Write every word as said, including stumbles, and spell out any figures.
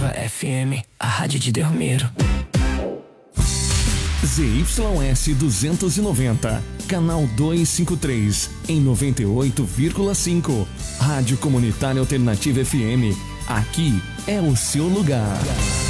Alternativa F M, a rádio de Derrameiro. Z Y S duzentos e noventa, canal duzentos e cinquenta e três, em noventa e oito vírgula cinco. Rádio Comunitária Alternativa F M. Aqui é o seu lugar.